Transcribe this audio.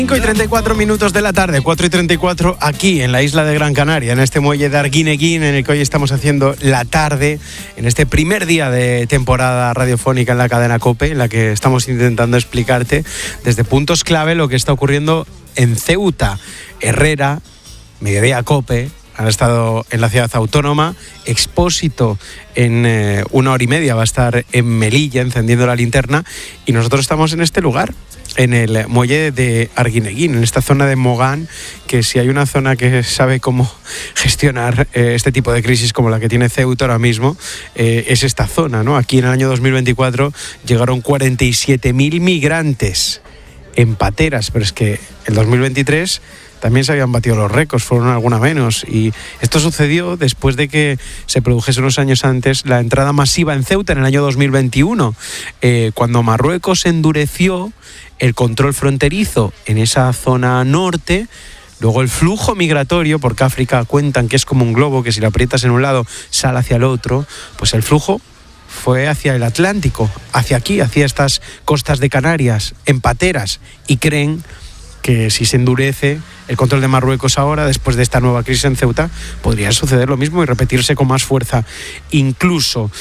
5:34 de la tarde, 4:34 aquí en la isla de Gran Canaria, en este muelle de Arguineguín, en el que hoy estamos haciendo la tarde, en este primer día de temporada radiofónica en la cadena COPE, en la que estamos intentando explicarte desde puntos clave lo que está ocurriendo en Ceuta. Herrera, Mediodía COPE, han estado en la ciudad autónoma. Expósito en 1 hora y media va a estar en Melilla encendiendo la linterna, y nosotros estamos en este lugar, en el muelle de Arguineguín, en esta zona de Mogán, que si hay una zona que sabe cómo gestionar este tipo de crisis como la que tiene Ceuta ahora mismo, es esta zona, ¿no? Aquí en el año 2024 llegaron 47.000 migrantes en pateras, pero es que el 2023 también se habían batido los récords, fueron alguna menos, y esto sucedió después de que se produjese unos años antes la entrada masiva en Ceuta en el año 2021, cuando Marruecos endureció el control fronterizo en esa zona norte. Luego el flujo migratorio, porque África cuentan que es como un globo, que si lo aprietas en un lado sale hacia el otro, pues el flujo fue hacia el Atlántico, hacia aquí, hacia estas costas de Canarias, en pateras, y creen que si se endurece el control de Marruecos ahora, después de esta nueva crisis en Ceuta, podría suceder lo mismo y repetirse con más fuerza incluso.